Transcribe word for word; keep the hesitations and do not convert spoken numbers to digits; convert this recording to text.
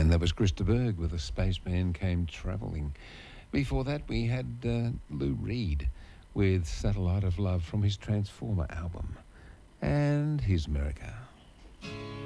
And that was Chris de Burgh with A Spaceman Came Travelling. Before that, we had uh, Lou Reed with Satellite of Love from his Transformer album. And here's America.